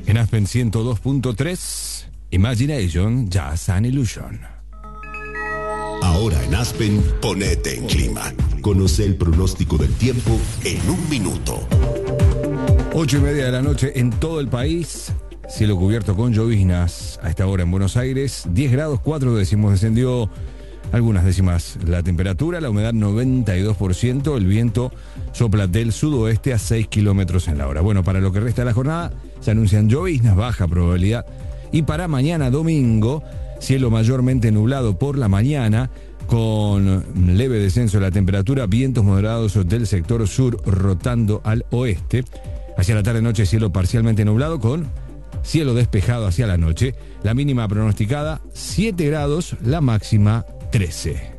En Aspen 102.3, Imagination, Jazz and Illusion. Ahora en Aspen, ponete en clima. Conoce el pronóstico del tiempo en un minuto. 8:30 de la noche en todo el país. Cielo cubierto con lloviznas a esta hora en Buenos Aires. 10 grados, 4 décimos. Descendió algunas décimas la temperatura. La humedad 92%. El viento sopla del sudoeste a 6 kilómetros en la hora. Bueno, para lo que resta de la jornada se anuncian lloviznas, baja probabilidad. Y para mañana domingo, cielo mayormente nublado por la mañana, con leve descenso de la temperatura, vientos moderados del sector sur rotando al oeste. Hacia la tarde-noche, cielo parcialmente nublado con cielo despejado hacia la noche. La mínima pronosticada 7 grados, la máxima 13.